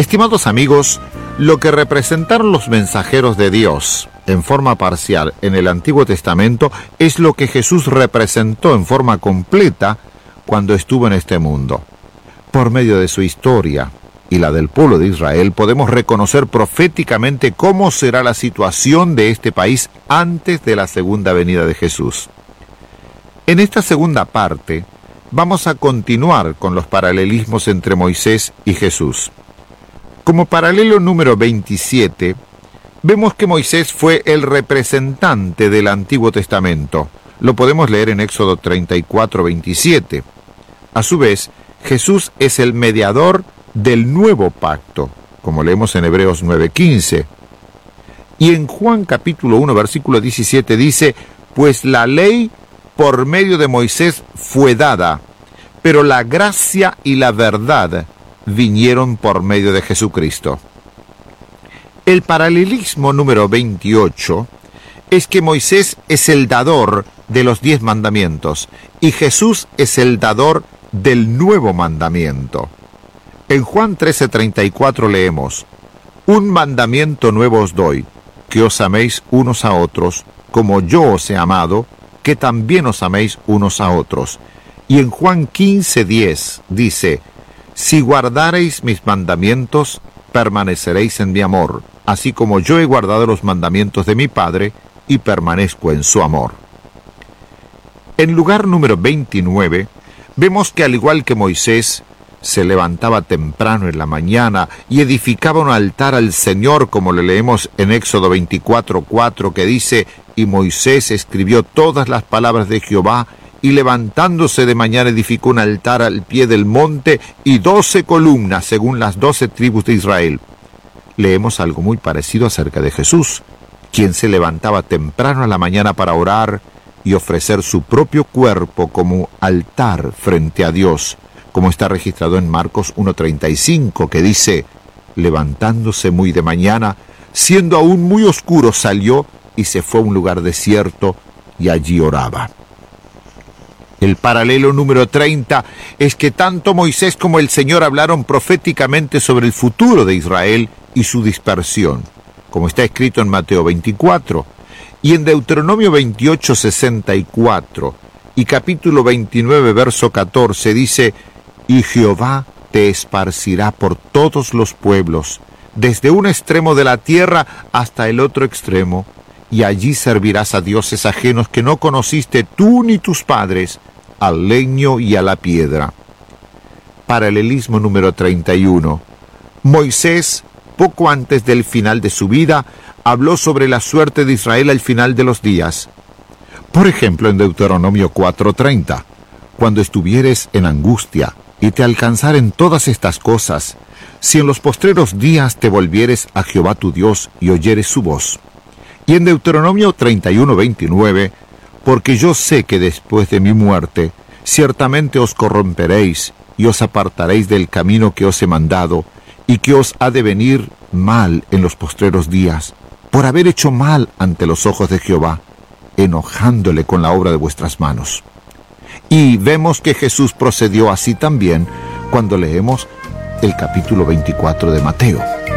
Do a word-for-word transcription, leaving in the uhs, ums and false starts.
Estimados amigos, lo que representaron los mensajeros de Dios en forma parcial en el Antiguo Testamento es lo que Jesús representó en forma completa cuando estuvo en este mundo. Por medio de su historia y la del pueblo de Israel, podemos reconocer proféticamente cómo será la situación de este país antes de la segunda venida de Jesús. En esta segunda parte, vamos a continuar con los paralelismos entre Moisés y Jesús. Como paralelo número veintisiete, vemos que Moisés fue el representante del Antiguo Testamento. Lo podemos leer en Éxodo treinta y cuatro, veintisiete. A su vez, Jesús es el mediador del nuevo pacto, como leemos en Hebreos nueve, quince. Y en Juan capítulo uno, versículo diecisiete dice, pues la ley por medio de Moisés fue dada, pero la gracia y la verdad vinieron por medio de Jesucristo. El paralelismo número veintiocho es que Moisés es el dador de los diez mandamientos y Jesús es el dador del nuevo mandamiento. En Juan trece, treinta y cuatro leemos, un mandamiento nuevo os doy, que os améis unos a otros, como yo os he amado, que también os améis unos a otros. Y en Juan quince, diez dice, si guardareis mis mandamientos, permaneceréis en mi amor, así como yo he guardado los mandamientos de mi Padre y permanezco en su amor. En lugar número veintinueve, vemos que al igual que Moisés, se levantaba temprano en la mañana y edificaba un altar al Señor, como le leemos en Éxodo veinticuatro, cuatro, que dice, y Moisés escribió todas las palabras de Jehová, y levantándose de mañana edificó un altar al pie del monte y doce columnas según las doce tribus de Israel. Leemos algo muy parecido acerca de Jesús, quien se levantaba temprano a la mañana para orar y ofrecer su propio cuerpo como altar frente a Dios, como está registrado en Marcos uno, treinta y cinco, que dice, levantándose muy de mañana, siendo aún muy oscuro, salió y se fue a un lugar desierto y allí oraba. El paralelo número treinta es que tanto Moisés como el Señor hablaron proféticamente sobre el futuro de Israel y su dispersión, como está escrito en Mateo veinticuatro, y en Deuteronomio veintiocho, sesenta y cuatro, y capítulo veintinueve, verso catorce, dice, y Jehová te esparcirá por todos los pueblos, desde un extremo de la tierra hasta el otro extremo, y allí servirás a dioses ajenos que no conociste tú ni tus padres, al leño y a la piedra. Paralelismo número treinta y uno. Moisés, poco antes del final de su vida, habló sobre la suerte de Israel al final de los días. Por ejemplo, en Deuteronomio cuatro, treinta, cuando estuvieres en angustia y te alcanzaren todas estas cosas, si en los postreros días te volvieres a Jehová tu Dios y oyeres su voz. Y en Deuteronomio treinta y uno, veintinueve, porque yo sé que después de mi muerte, ciertamente os corromperéis y os apartaréis del camino que os he mandado, y que os ha de venir mal en los postreros días, por haber hecho mal ante los ojos de Jehová, enojándole con la obra de vuestras manos. Y vemos que Jesús procedió así también cuando leemos el capítulo veinticuatro de Mateo.